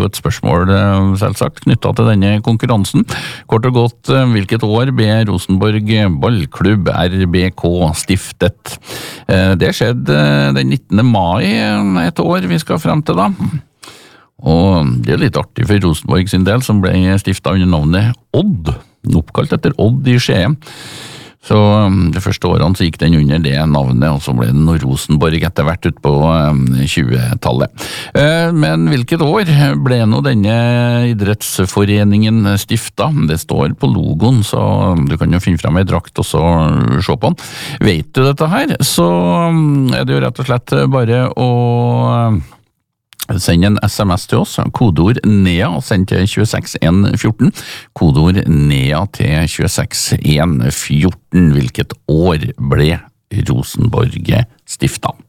jo et spørsmål selvsagt knyttet til denne konkurransen. Kort og godt, hvilket år ble Rosenborg ballklubb RBK stiftet? Det skjedde den 19. mai, et år vi skal frem til da. Og det er litt artig for Rosenborg sin del, som ble stiftet under navnet Odd, oppkalt etter Odd i Skien. Så de første årene så gikk den under det navnet, og så ble det Rosenborg etter hvert ut på 20-tallet. Men hvilket år ble nå denne idrettsforeningen stiftet? Det står på logoen, så du kan jo finne frem en drakt og så se på den. Vet du dette her, så er det jo rett og slett bare å send en SMS til oss, kodeord NEA, send til 26114, kodeord NEA til 26114. Hvilket år ble Rosenborg stiftet?